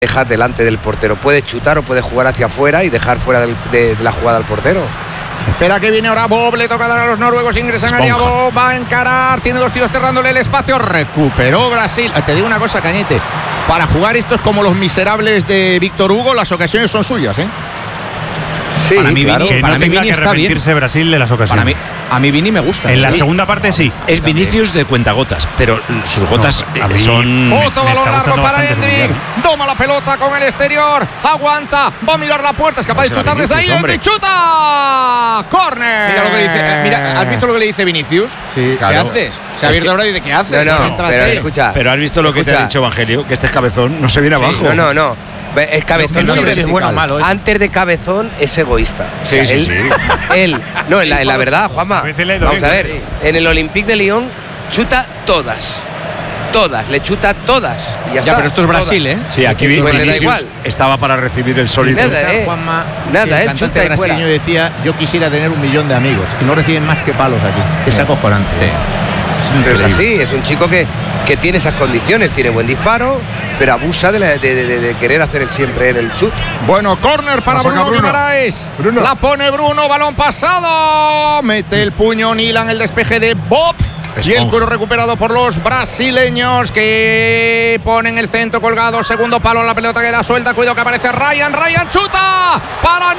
deja delante del portero. Puede chutar o puede jugar hacia afuera y dejar fuera de la jugada al portero. Espera que viene ahora Bob, le toca dar a los noruegos, ingresan área Bob, va a encarar, tiene dos tíos cerrándole el espacio, recuperó Brasil. Te digo una cosa, Cañete, para jugar esto es como Los Miserables de Víctor Hugo, las ocasiones son suyas, ¿eh? Sí, para mí, claro. que para no mí tenga Vini que está bien. arrepentirse Brasil de las ocasiones. A mí Vini me gusta. En la segunda parte sí. Es Vinicius de cuentagotas, pero sus gotas a mí son... Otro me balón está largo gustando para bastante su Endrick, mundial. toma la pelota con el exterior, aguanta, va a mirar la puerta, es capaz de será chutar desde ahí, Vinicius, hombre. Endrick chuta, córner. Mira lo que dice. Mira, ¿has visto lo que le dice Vinicius? Sí, ¿Qué haces? Se ha abierto ahora y dice, ¿qué haces? No, Céntrate. pero escucha. Pero has visto lo que te ha Escucha. dicho Evangelio, que este es cabezón, no se viene Sí, abajo. No. Es cabezón. No sé sobre- si es bueno o malo. Antes de cabezón es egoísta. Sí, O sea, sí, él, no, en la verdad, Juanma, A veces le ha ido vamos a bien, ver, en el Olympique de Lyon chuta todas, le chuta todas. Y ya está, pero esto es Brasil, ¿eh? Sí, aquí Pues le da Vinicius igual. estaba para recibir el sólido. Nada, Juanma, nada, que él el cantante chuta y fuera. brasileño decía, yo quisiera tener 1 millón de amigos y no reciben más que palos aquí. Es acojonante. Pero es así, es un chico que tiene esas condiciones, tiene buen disparo, pero abusa de querer hacer siempre él el chut. Bueno, córner para La saca Bruno Bruno. Guimaraes. Bruno. La pone Bruno, balón pasado. Mete el puño Nilan, el despeje de Bob. Y el cuero recuperado por los brasileños que ponen el centro colgado. Segundo palo, la pelota queda suelta. Cuidado que aparece Ryan. Ryan chuta para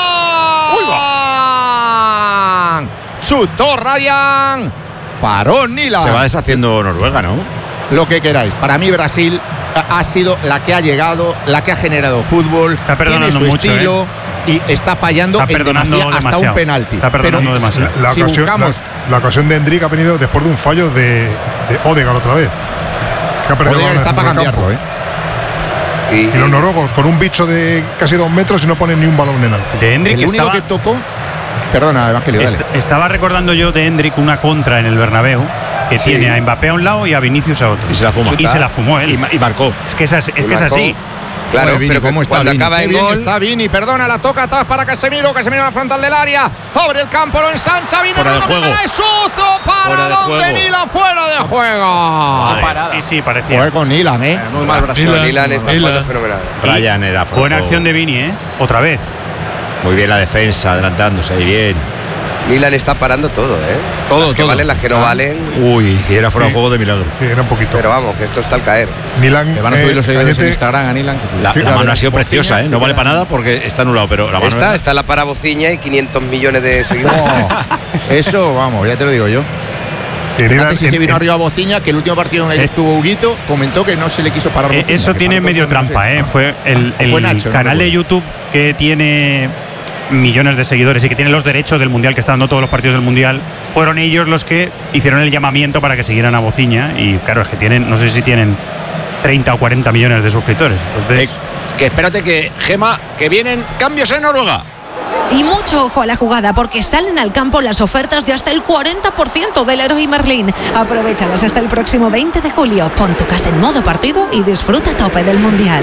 Nilan. Chutó Ryan. Paró Nilan. Se va deshaciendo Noruega, ¿no? Lo que queráis. Para mí Brasil ha sido la que ha llegado, la que ha generado fútbol, Está tiene perdonando su mucho, estilo y está fallando Está en perdonando hasta demasiado. un penalti. Está perdonando Pero demasiado. La si ocasión, buscamos la ocasión de Endrick ha venido después de un fallo de Odegaard otra vez. Que ha perdido Odegaard balón en está el para centro del cambiarlo, campo. ¿eh? Y los noruegos con un bicho de casi 2 metros y no ponen ni un balón en alto. De Endrick El único estaba, que tocó. Perdona, Evangelio, dale. estaba recordando yo de Endrick una contra en el Bernabéu que tiene a Mbappé a un lado y a Vinicius a otro. Y se la fuma. Y se la fumó él. Y marcó. Es que es así. Es, que es marcó. así. Claro, Joder, Vini, pero ¿cómo está cuando Vini? acaba Qué en bien gol, está Vini, perdona, la toca atrás para Casemiro en la frontal del área, abre el campo, lo ensancha, Vini, Fuera de Bruno juego. Guimaraes, susto para Fuera de donde juego. Nilan, fuera de juego. Vale. Sí, parecía. Joder con Nilan, ¿eh? Muy mal Brasil. Milan está jugando fenomenal. Ryan era fuera Buena de acción de juego. Vini, ¿eh? Otra vez. Muy bien la defensa, adelantándose ahí bien. Milan está parando todo, Todo, las que todo. valen, las que no valen, Uy, y era fuera de Sí. juego de milagro. Sí, era un poquito. pero vamos, que esto está al caer. Milan, Le van a subir los seguidores en Cañete, Instagram a Nilan. La Sí, mano claro. ha sido preciosa, ¿eh? Bociña, No sí, vale claro. para nada porque está anulado, pero la mano Está la para Bociña y 500 millones de seguidores. Eso, vamos, ya te lo digo yo. que Milan, Fíjate si se vino arriba Bociña, que el último partido en el que estuvo Huguito, comentó que no se le quiso parar Bociña. Eso que tiene paró medio con- no sé. trampa, ¿eh? Fue el Fue Nacho, no canal de recuerdo. YouTube que tiene millones de seguidores y que tiene los derechos del Mundial, que está dando todos los partidos del Mundial. Fueron ellos los que hicieron el llamamiento para que siguieran a Bociña. Y claro, es que tienen, no sé si tienen 30 o 40 millones de suscriptores. Entonces, que espérate que, Gema, que vienen cambios en Noruega. Y mucho ojo a la jugada porque salen al campo las ofertas de hasta el 40% del Leroy Merlin. Aprovéchalas hasta el próximo 20 de julio. Pon tu casa en modo partido y disfruta a tope del Mundial.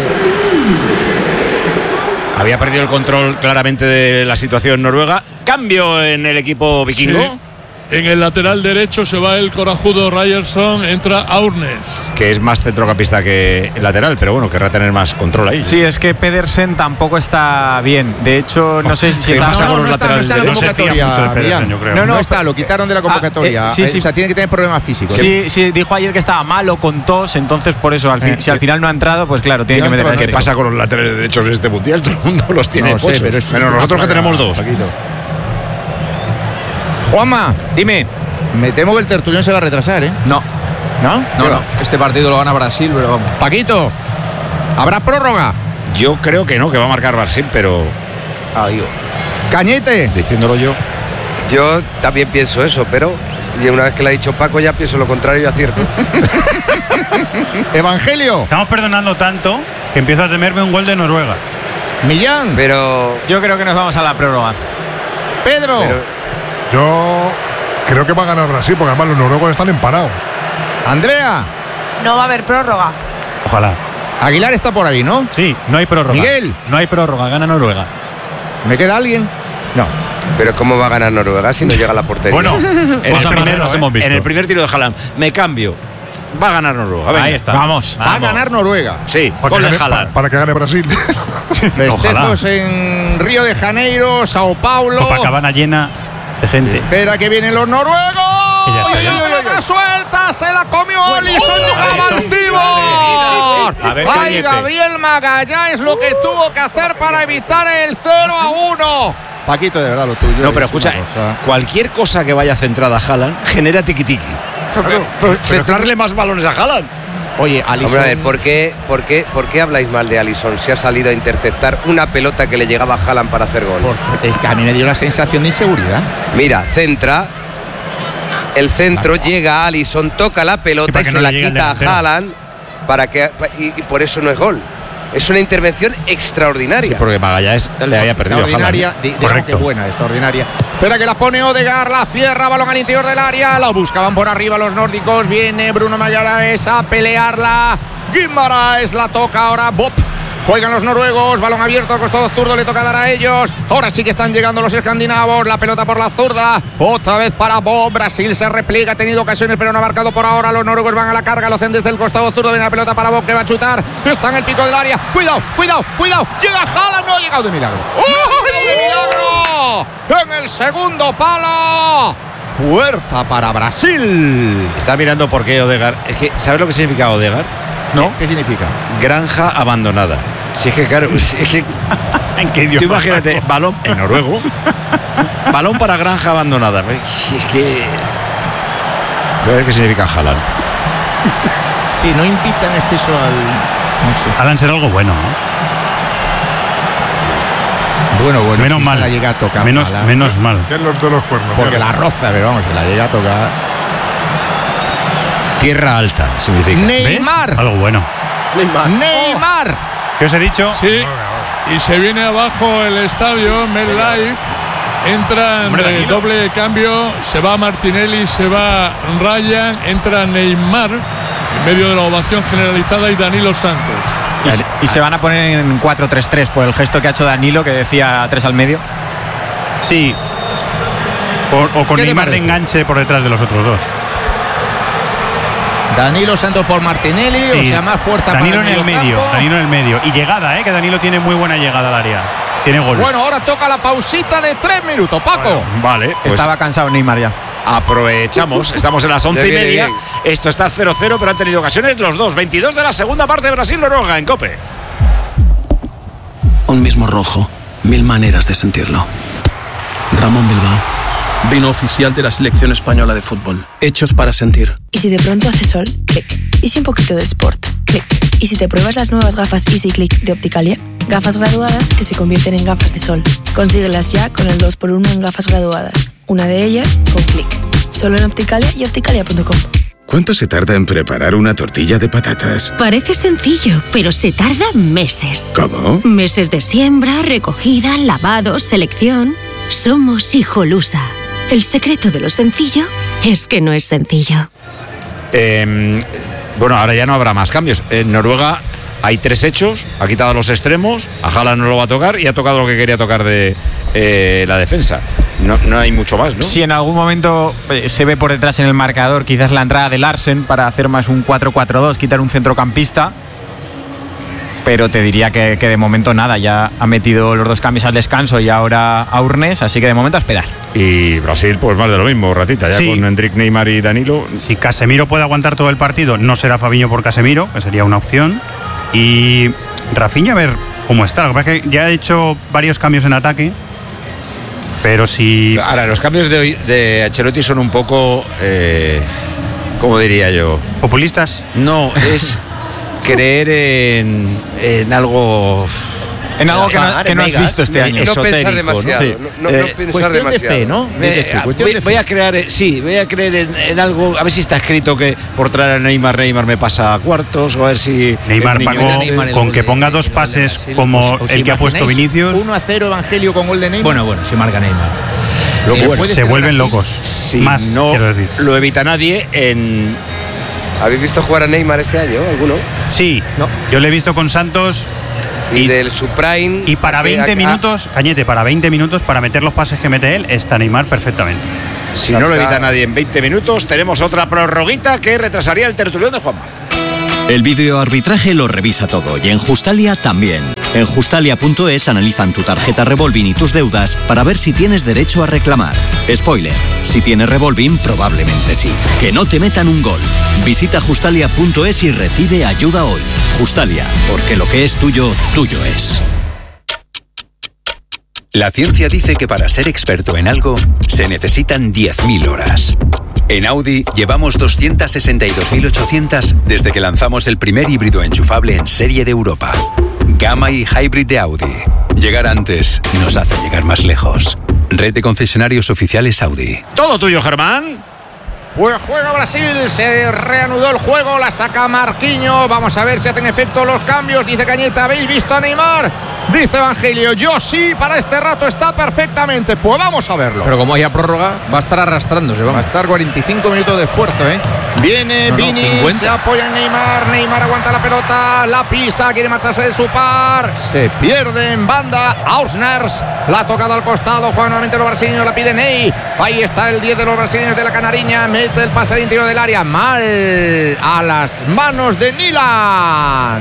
Había perdido el control claramente de la situación noruega. Cambio en el equipo vikingo. Sí. En el lateral derecho se va el corajudo Ryerson, entra Aurnes. Que es más centrocampista que el lateral, pero bueno, querrá tener más control ahí. Sí, es que Pedersen tampoco está bien. De hecho, no sé si ¿Qué está. pasa con los no está laterales en la no se fía convocatoria, mucho de Pedersen, Millán. yo creo. No, No, está, lo quitaron de la convocatoria. sí, sí. O sea, tiene que tener problemas físicos. Sí, dijo ayer que estaba malo con tos, entonces por eso, si al final no ha entrado, pues claro, tiene que meter ¿Qué pasa con los laterales derechos en este mundial? Todo el mundo los tiene No sé, pochos. pero es Menos una nosotros que plaga, tenemos dos. Paquito. Juanma, Dime. me temo que el tertulión se va a retrasar, ¿eh? No, ¿No? no. Este partido lo gana Brasil, pero vamos. Paquito, ¿habrá prórroga? Yo creo que no, que va a marcar Brasil, pero Cañete. diciéndolo yo. Yo también pienso eso, pero una vez que lo ha dicho Paco ya pienso lo contrario y acierto. Evangelio. estamos perdonando tanto que empiezo a temerme un gol de Noruega. Millán. Pero Yo creo que nos vamos a la prórroga. Pedro. yo creo que va a ganar Brasil, porque además los noruegos están empanados. Andrea. No va a haber prórroga. Ojalá. Aguilar está por ahí, ¿no? Sí, no hay prórroga. Miguel. No hay prórroga, gana Noruega. ¿Me queda alguien? No. Pero ¿cómo va a ganar Noruega si no llega a la portería? Bueno, En cosas el, más primer, raras hemos visto. en el primer tiro de Haaland, me cambio. Va a ganar Noruega. Venga. Ahí está. Vamos. Va a ganar Noruega. Sí, Para gol que, de gane, Haaland. para que gane Brasil. Festejos en Río de Janeiro, Sao Paulo. Copacabana llena de gente. Espera que vienen los noruegos. Y ya está, ya. ¡Uy, la suelta! Se la comió Alisson. ¡Llegaba al cibor! A ver, ¡Ay, Cañete. Gabriel Magallanes lo que tuvo que hacer para evitar el 0-1! Paquito, de verdad, lo tuyo. No, pero es escucha, una cosa. cualquier cosa que vaya centrada a Haaland genera tiquitiqui. Centrarle más balones a Haaland. Oye, Alisson. Hombre, a ver, ¿por qué habláis mal de Alisson si ha salido a interceptar una pelota que le llegaba a Haaland para hacer gol? Es que a mí me dio la sensación de inseguridad. Mira, centra. El centro llega a Alisson, toca la Y pelota para y que se no la le llegue el quita a delantero. Haaland y por eso no es gol. Es una intervención extraordinaria. Sí, porque Magallanes le había perdido a Extraordinaria, Haaland. Correcto. qué buena, extraordinaria. Espera que la pone Odegaard, la cierra, balón al interior del área, la buscaban por arriba los nórdicos, viene Bruno Magallanes a pelearla, Guimaraes la toca ahora, Bob. Juegan los noruegos, balón abierto al costado zurdo, le toca dar a ellos. Ahora sí que están llegando los escandinavos, la pelota por la zurda, otra vez para Bob. Brasil se repliega, ha tenido ocasiones pero no ha marcado por ahora. Los noruegos van a la carga, lo hacen desde el costado zurdo, viene la pelota para Bob que va a chutar. Está en el pico del área, cuidado, llega Haaland, no ha llegado de milagro. ¡Oh, de milagro! En el segundo palo. Puerta para Brasil. Está mirando por qué Odegaard. Es que, ¿sabes lo que significa Odegaard? ¿No? ¿Qué significa? Granja abandonada. Si es que, claro, es que ¿En qué tú idioma? imagínate, balón en noruego. Balón para granja abandonada. Es que. Voy a ver qué significa Haaland. Sí, no invita en exceso al. No sé. Haaland será algo bueno, ¿no? Bueno, Menos sí mal. se la llega a tocar. Menos mal. Ya los de los cuernos. Porque la roza, pero vamos, se la llega a tocar. Tierra alta significa. ¿Ves? Neymar. Algo bueno. Neymar. ¿Qué os he dicho? Sí, y se viene abajo el estadio, MetLife. Entran Hombre, Danilo. doble cambio, se va Martinelli, se va Ryan, entra Neymar en medio de la ovación generalizada y Danilo Santos. Y se van a poner en 4-3-3 por el gesto que ha hecho Danilo, que decía 3 al medio. Sí. O con ¿Qué te Neymar de parece? enganche por detrás de los otros dos. Danilo Santos por Martinelli, o Sí. sea, más fuerza Danilo para en el medio. mediocampo. Danilo en el medio. Y llegada, que Danilo tiene muy buena llegada al área. Tiene gol. Bueno, ahora toca la pausita de 3 minutos, Paco. Vale, pues Estaba cansado Neymar ya. aprovechamos. Estamos en las 11:30. Viene bien. Esto está 0-0, pero han tenido ocasiones los dos. 22 de la segunda parte de Brasil-Noruega en COPE. Un mismo rojo, 1000 maneras de sentirlo. Ramón Bilbao, vino oficial de la selección española de fútbol. Hechos para sentir. Y si de pronto hace sol, clic. Y si un poquito de sport, clic. Y si te pruebas las nuevas gafas Easy Click de Opticalia, gafas graduadas que se convierten en gafas de sol. Consíguelas ya con el 2x1 en gafas graduadas. Una de ellas con clic. Solo en Opticalia y opticalia.com. ¿Cuánto se tarda en preparar una tortilla de patatas? Parece sencillo, pero se tarda meses. ¿Cómo? Meses de siembra, recogida, lavado, selección. Somos Hijolusa. El secreto de lo sencillo es que no es sencillo. Bueno, ahora ya no habrá más cambios. En Noruega hay 3 hechos. Ha quitado los extremos. A Haaland no lo va a tocar y ha tocado lo que quería tocar de la defensa. No hay mucho más, ¿no? Si en algún momento se ve por detrás en el marcador quizás la entrada de Larsen para hacer más un 4-4-2, quitar un centrocampista. Pero te diría que de momento nada, ya ha metido los 2 cambios al descanso y ahora a Urnes, así que de momento a esperar. Y Brasil, pues más de lo mismo, ratita, ya Sí. con Endrick, Neymar y Danilo. Si Casemiro puede aguantar todo el partido, no será Fabinho por Casemiro, que sería una opción. Y Rafinha, a ver cómo está. Lo que pasa es que ya ha hecho varios cambios en ataque. Pero si. Ahora, los cambios de hoy de Ancelotti son un poco. ¿Cómo diría yo? ¿Populistas? No, es creer en algo. En algo que no has visto este año. No pensar Esotérico, demasiado. ¿no? No pensar Cuestión de demasiado. fe, ¿no? Voy a creer en algo, a ver si está escrito que por traer a Neymar me pasa a cuartos, o a ver si Neymar, el niño Paco, este- con que ponga 2 pases como el que ha puesto Vinicius, 1-0 Evangelio con gol de Neymar. Bueno, si marca Neymar. se vuelven locos. Si Más, no quiero decir. lo evita nadie en. ¿Habéis visto jugar a Neymar este año, alguno? Sí, yo le he visto con Santos y del subprime. Y para 20 minutos, Cañete, para 20 minutos, para meter los pases que mete él, está Neymar perfectamente. Si no lo evita nadie en 20 minutos, tenemos otra prorroguita que retrasaría el tertulión de Juanma. El videoarbitraje lo revisa todo y en Justalia también. En Justalia.es analizan tu tarjeta Revolving y tus deudas para ver si tienes derecho a reclamar. Spoiler, si tienes Revolving probablemente sí. Que no te metan un gol. Visita Justalia.es y recibe ayuda hoy. Justalia, porque lo que es tuyo, tuyo es. La ciencia dice que para ser experto en algo se necesitan 10.000 horas. En Audi llevamos 262.800 desde que lanzamos el primer híbrido enchufable en serie de Europa. Gamma y Hybrid de Audi. Llegar antes nos hace llegar más lejos. Red de concesionarios oficiales Audi. Todo tuyo, Germán. Pues juega Brasil, se reanudó el juego, la saca Marquinhos. Vamos a ver si hacen efecto los cambios. Dice Cañeta, ¿habéis visto a Neymar? Dice Evangelio, yo sí, para este rato está perfectamente. Pues vamos a verlo. Pero como haya prórroga, va a estar arrastrándose. Vamos. Va a estar 45 minutos de esfuerzo, ¿eh? Viene Vini, 50. se apoya en Neymar. Neymar aguanta la pelota, la pisa, quiere marcharse de su par. Se pierde en banda. Ausners la ha tocado al costado. Juega nuevamente los brasileños, la pide Ney. Ahí está el 10 de los brasileños de la Canariña. Mete el pase al interior del área. Mal a las manos de Nilan.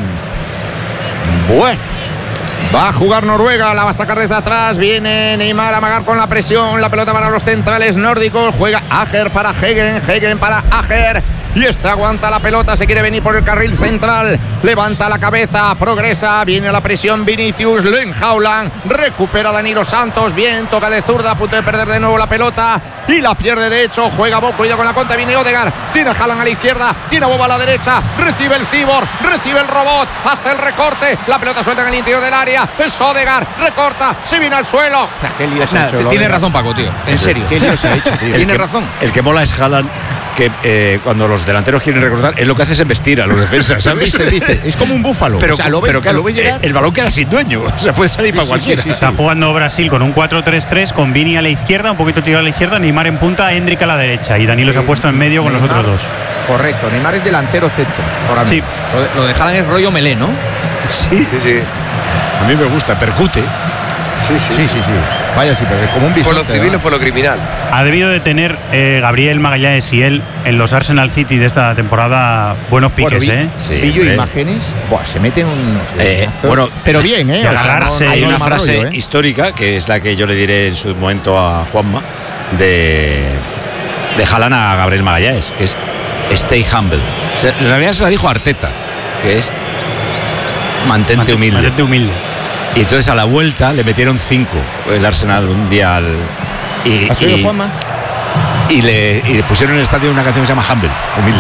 Bueno. Va a jugar Noruega, la va a sacar desde atrás. Viene Neymar a amagar con la presión. La pelota para los centrales nórdicos. Juega Ager para Hegen. Hegen para Ager. Y este aguanta la pelota, se quiere venir por el carril central. Levanta la cabeza, progresa. Viene la presión Vinicius. Lo enjaulan. Recupera Danilo Santos. Bien, toca de zurda. A punto de perder de nuevo la pelota. Y la pierde de hecho. Juega Bob, cuidado con la contra. Viene Odegaard. Tiene Haaland a la izquierda. Tiene a Bob a la derecha. Recibe el Cibor. Recibe el robot. Hace el recorte. La pelota suelta en el interior del área. Es Odegaard. Recorta. Se viene al suelo. O sea, qué lío se ha hecho. Tiene razón, Paco, tío. En serio. Qué lío se ha hecho, tío. Tiene razón. El que mola es Haaland, que cuando los delanteros quieren recortar, es lo que hace es embestir a los defensas, ¿sabes? ¿Viste? Es como un búfalo. Pero, o sea, lo ves, pero claro, lo ves llegar. el balón queda sin dueño. O sea, puede salir para cualquiera. Está jugando Brasil con un 4-3-3, con Vini a la izquierda, un poquito tirado a la izquierda, Neymar en punta, Hendrick a la derecha. Y Danilo se ha puesto en medio con Neymar, los otros dos. Correcto, Neymar es delantero centro. Ahora sí. Lo de Haaland es rollo Melé, ¿no? Sí. A mí me gusta, percute. Sí. Vaya, sí, pero es como un bisonte. Por lo civil o por lo criminal. Ha debido de tener Gabriel Magallanes y él en los Arsenal City de esta temporada buenos piques, Vi yo imágenes. Buah, se meten unos bueno, pero bien, ¿eh? Agarrarse. Hay una mal frase rollo, histórica que es la que yo le diré en su momento a Juanma de Haaland a Gabriel Magallanes, que es stay humble. O sea, en realidad se la dijo a Arteta, que es mantente humilde. Mantente humilde. Y entonces a la vuelta le metieron 5 el Arsenal un día al. ¿Has oído, Juanma? Y le pusieron en el estadio una canción que se llama Humble, humilde.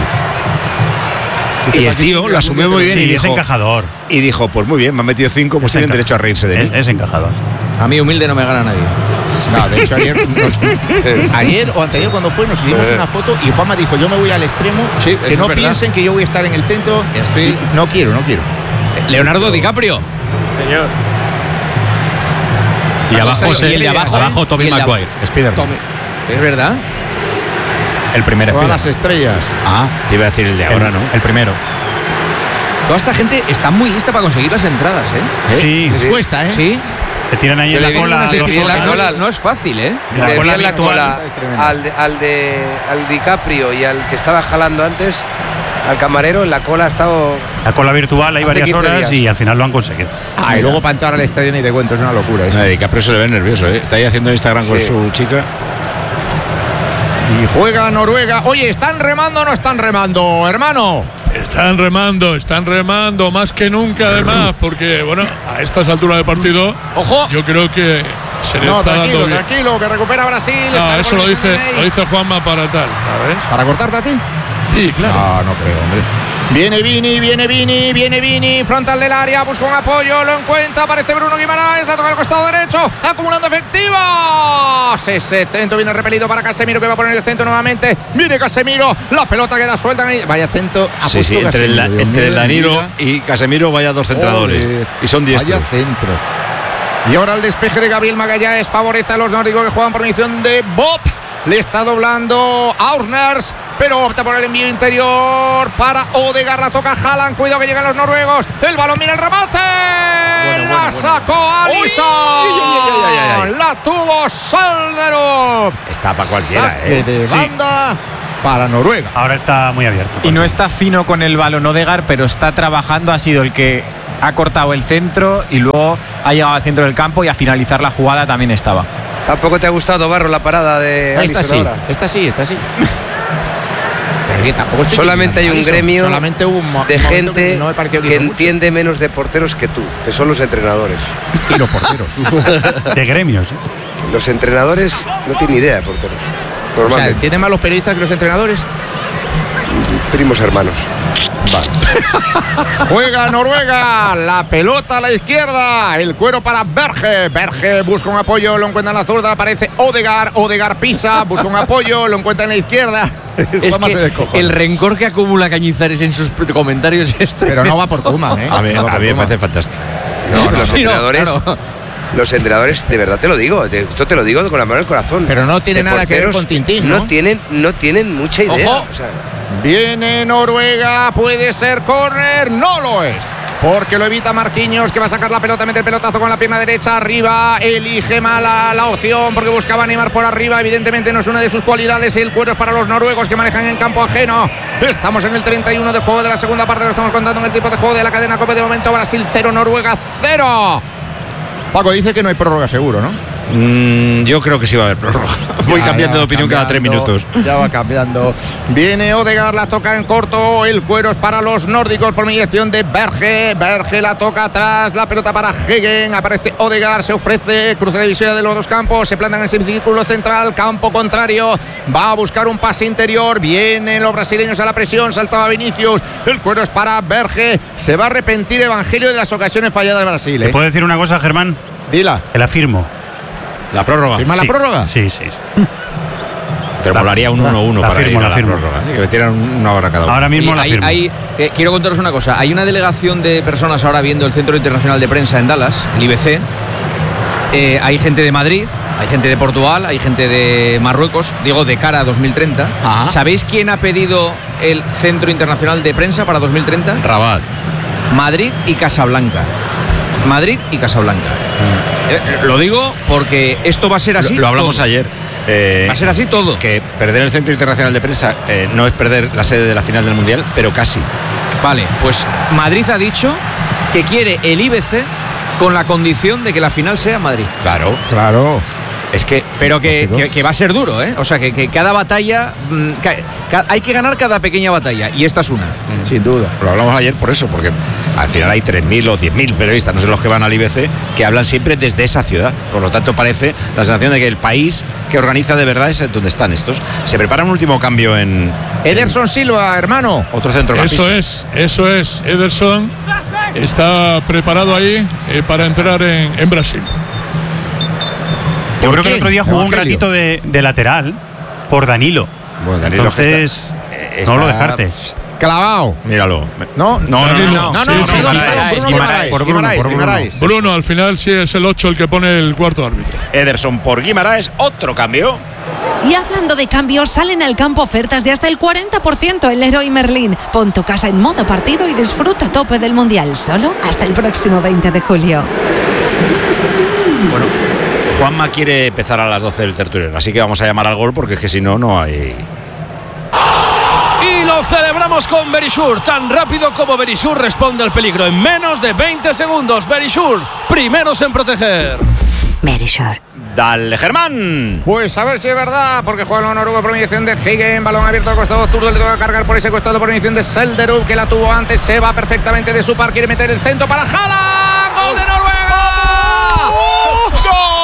Y el tío lo asumió muy bien. Sí, y es dijo, encajador. Y dijo, pues muy bien, me han metido 5, pues tienen derecho a reírse de mí. Es encajador. A mí humilde no me gana nadie. No, de hecho ayer o anterior cuando fue nos dimos una foto y Juanma dijo, yo me voy al extremo, Sí, que no piensen que yo voy a estar en el centro. No quiero. Leonardo DiCaprio. Señor. Y abajo Tobey Maguire, Spiderman. ¿Es verdad? El primer Todas Spiderman. las estrellas. Ah, te iba a decir el de ahora, ¿no? El primero. Toda esta gente está muy lista para conseguir las entradas, ¿eh? Sí. Les cuesta, ¿eh? Sí. Te tiran ahí en la cola. No es fácil, ¿eh? La Le cola vi en la habitual. cola al DiCaprio y al que estaba jalando antes, al camarero, en la cola ha estado. La cola virtual hay Hace varias 15 horas días. y al final lo han conseguido. Y luego para entrar al estadio ni te cuento, es una locura eso. No, DiCaprio se le ve nervioso, ¿eh? Está ahí haciendo Instagram con su chica. Y juega Noruega. Oye, ¿están remando o no están remando, hermano? Están remando más que nunca además, porque bueno, a estas alturas del partido, ¡ojo! Yo creo que se le No, está dando bien. tranquilo, que recupera Brasil. No, eso lo dice Juanma para tal, ¿sabes? ¿Para cortarte a ti? Sí, claro. No creo, hombre. Viene Vini, frontal del área, busca un apoyo, lo encuentra, aparece Bruno Guimaraes, la toca al costado derecho, acumulando efectivos. Ese centro viene repelido para Casemiro, que va a poner el centro nuevamente. Viene Casemiro, la pelota queda suelta en el. Vaya centro. Sí, entre el Danilo y Casemiro, vaya dos centradores. Joder, y son diestros. Vaya centro. Y ahora el despeje de Gabriel Magallanes favorece a los nórdicos que juegan por misión de Bob. Le está doblando Ausners, pero opta por el envío interior para Odegaard. La toca Haaland. Cuidado que llegan los noruegos. El balón, mira el remate. La sacó Alisson. La tuvo Salderup. Está para cualquiera. Saque de banda para Noruega. Ahora está muy abierto. Y no está fino con el balón Odegaard, pero está trabajando. Ha sido el que ha cortado el centro y luego ha llegado al centro del campo y a finalizar la jugada también estaba. ¿Tampoco te ha gustado, Barro, la parada de Alisson ahora? Esta sí. Solamente hay un gremio de gente que entiende mucho. menos de porteros que tú, que son los entrenadores. Y los porteros. De gremios. Los entrenadores no tienen idea de porteros. O sea, ¿entienden más los periodistas que los entrenadores? Primos hermanos. Vale. Juega Noruega, la pelota a la izquierda, el cuero para Berge. Berge busca un apoyo, lo encuentra en la zurda, aparece Odegaard. Odegaard pisa, busca un apoyo, lo encuentra en la izquierda. Es que el rencor que acumula Cañizares en sus comentarios es Pero no va por Koeman, ¿eh? A mí me parece fantástico. Los entrenadores, de verdad te lo digo, esto te lo digo con la mano en el corazón. Pero no tiene nada que ver con Tintín, ¿no? No tienen mucha idea. Ojo. O sea, viene Noruega, puede ser córner, no lo es. Porque lo evita Marquinhos, que va a sacar la pelota, mete el pelotazo con la pierna derecha arriba, elige mal la opción porque buscaba a Neymar por arriba, evidentemente no es una de sus cualidades. El cuero es para los noruegos que manejan en campo ajeno. Estamos en el 31 de juego de la segunda parte, lo estamos contando en el tipo de juego de la cadena COPE. De momento Brasil 0, Noruega 0. Paco dice que no hay prórroga seguro, ¿no? Yo creo que sí va a haber prórroga. Voy cambiando de opinión cada 3 minutos. Ya va cambiando. Viene Odegaard, la toca en corto. El cuero es para los nórdicos por mediación de Berge. Berge la toca atrás. La pelota para Hegen. Aparece Odegaard, se ofrece. Cruce de visión de los dos campos. Se planta en el semicírculo central. Campo contrario. Va a buscar un pase interior. Vienen los brasileños a la presión. Saltaba Vinicius. El cuero es para Berge. Se va a arrepentir Evangelio de las ocasiones falladas de Brasil. ¿Te puedo decir una cosa, Germán? Dila. Que la firmo. ¿La prórroga? ¿Firma la prórroga? Sí. Pero molaría un 1-1 para firmo, ir a la firmo. prórroga. Que metieran una hora cada uno. Ahora mismo la firmo. Quiero contaros una cosa. Hay una delegación de personas ahora viendo el Centro Internacional de Prensa en Dallas, el IBC. Hay gente de Madrid, hay gente de Portugal, hay gente de Marruecos, digo, de cara a 2030. Ajá. ¿Sabéis quién ha pedido el Centro Internacional de Prensa para 2030? Rabat. Madrid y Casablanca. Madrid y Casablanca. Lo digo porque esto va a ser así. Lo hablamos todo. ayer. Va a ser así todo. Que perder el Centro Internacional de Prensa no es perder la sede de la final del Mundial, pero casi. Vale, pues Madrid ha dicho que quiere el IBC con la condición de que la final sea en Madrid. Claro. Es que. Pero que va a ser duro, ¿eh? O sea, que cada batalla. Hay que ganar cada pequeña batalla. Y esta es una. Sin duda. Lo hablamos ayer por eso, porque al final hay 3.000 o 10.000 periodistas, no sé los que van al IBC, que hablan siempre desde esa ciudad. Por lo tanto, parece la sensación de que el país que organiza de verdad es donde están estos. Se prepara un último cambio en. Ederson Silva, hermano. Otro centrocampista. Eso es. Ederson está preparado ahí para entrar en Brasil. Yo creo que el otro día jugó un ratito de lateral por Danilo. Bueno, Danilo. Entonces, no lo dejarte. Clavado. Míralo. No. Guimaraes. Bruno, al final sí es el 8 el que pone el cuarto árbitro. Ederson por Guimaraes, otro cambio. Y hablando de cambios, salen al campo ofertas de hasta el 40% en Leroy Merlin. Pon tu casa en modo partido y disfruta a tope del Mundial. Solo hasta el próximo 20 de julio. Bueno, Juanma quiere empezar a las 12 del tertuliano, así que vamos a llamar al gol porque es que si no, no hay. Y lo celebramos con Verisure. Tan rápido como Verisure responde al peligro en menos de 20 segundos. Verisure, primeros en proteger. Verisure. Dale, Germán. Pues a ver si es verdad, porque juega el noruego por mediación de Hegen, balón abierto al costado zurdo, le toca cargar por ese costado por mediación de Selderup, que la tuvo antes, se va perfectamente de su par, quiere meter el centro para Haaland, ¡gol de Noruega! ¡Gol!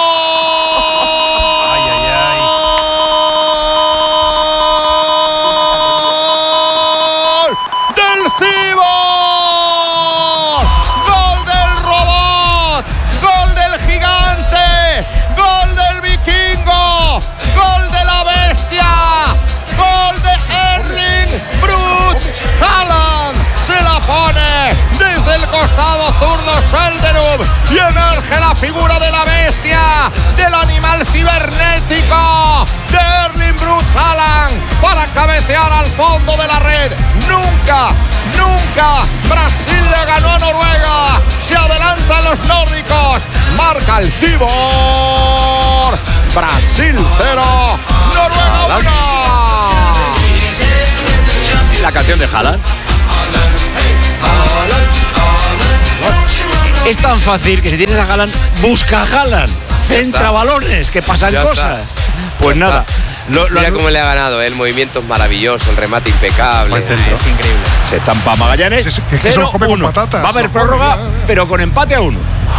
Costado zurdo Selderup y emerge la figura de la bestia, del animal cibernético de Erling Brut Haaland para cabecear al fondo de la red. Nunca Brasil le ganó a Noruega. Se adelantan los nórdicos. al Cibor. Brasil 0, Noruega 1. La canción de Haaland. Es tan fácil que si tienes a Haaland, busca a Haaland. Centra balones, que pasan Ya cosas. está. Pues Ya nada. Mira cómo le ha ganado, el movimiento es maravilloso, el remate impecable. Es increíble. Se estampa Magallanes. Es que se lo come con 0-1. patatas. Va a haber Se lo come, prórroga, ya. pero con empate a 1.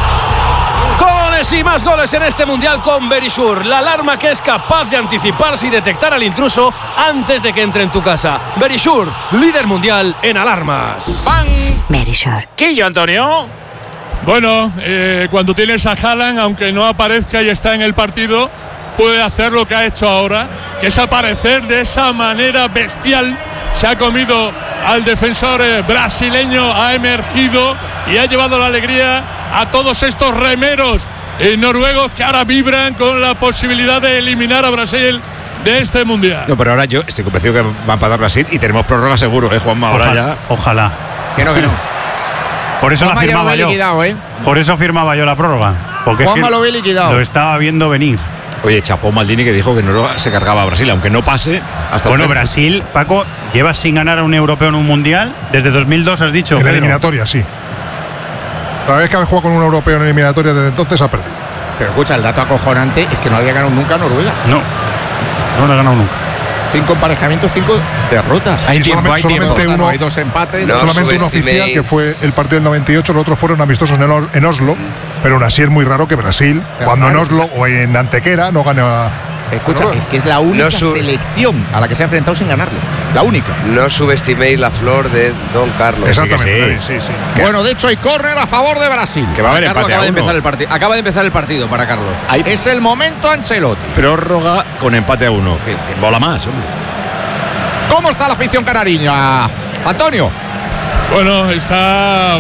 Goles y más goles en este mundial con Verisure, la alarma que es capaz de anticiparse y detectar al intruso antes de que entre en tu casa. Verisure, líder mundial en alarmas. Verisure. Quillo, Antonio. Bueno, cuando tienes a Haaland, aunque no aparezca y está en el partido, puede hacer lo que ha hecho ahora, que es aparecer de esa manera bestial. Se ha comido al defensor brasileño, ha emergido y ha llevado la alegría a todos estos remeros noruegos que ahora vibran con la posibilidad de eliminar a Brasil de este mundial. No, pero ahora yo estoy convencido que va a empatar Brasil y tenemos prórroga seguro, Juanma. Ahora ya. Ojalá. Que no. Por eso la Juanma ya lo firmaba ve yo. liquidado, ¿eh? Por eso firmaba yo la prórroga. Porque Juanma lo ve liquidado. Lo estaba viendo venir. Oye, chapó Maldini que dijo que Noruega se cargaba a Brasil, aunque no pase hasta Bueno, el centro. Brasil, Paco, lleva sin ganar a un europeo en un mundial desde 2002, has dicho. En la Pedro. eliminatoria, sí. Cada vez que ha jugado con un europeo en eliminatoria desde entonces ha perdido. Pero escucha, el dato acojonante es que no había ganado nunca Noruega. No lo ha ganado nunca. 5 emparejamientos, 5 derrotas. Hay tiempo, hay solamente tiempo. uno, Hay 2 empates. No solamente uno subestiméis. oficial, que fue el partido del 98, los otros fueron amistosos en Oslo, pero aún así es muy raro que Brasil, cuando en Oslo o en Antequera, no gane a. Escucha, es que es la única selección a la que se ha enfrentado sin ganarle. La única. No subestiméis la flor de Don Carlos. Exactamente, sí. Bueno, de hecho hay córner a favor de Brasil. Que va a haber Carlos empate a acaba de uno. empezar el partido. Acaba de empezar el partido para Carlos. Es el momento Ancelotti. Prórroga con empate a 1. Que bola más, hombre. ¿Cómo está la afición canariña? Antonio. Bueno, está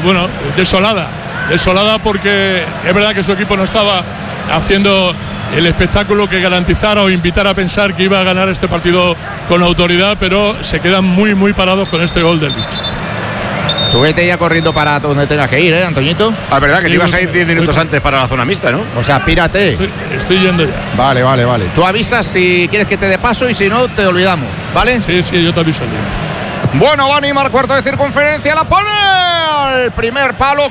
desolada porque es verdad que su equipo no estaba haciendo el espectáculo que garantizara o invitara a pensar que iba a ganar este partido con autoridad, pero se quedan muy, muy parados con este gol del bicho. Tú vete ya corriendo para donde tengas que ir, Antoñito. Ah, verdad que Sí, te ibas a ir voy- 10 minutos voy- antes para la zona mixta, ¿no? O sea, pírate. Estoy yendo ya. Vale. Tú avisas si quieres que te dé paso y si no, te olvidamos. ¿Vale? Sí, yo te aviso el día. Bueno, va a animar cuarto de circunferencia. La pone al primer palo.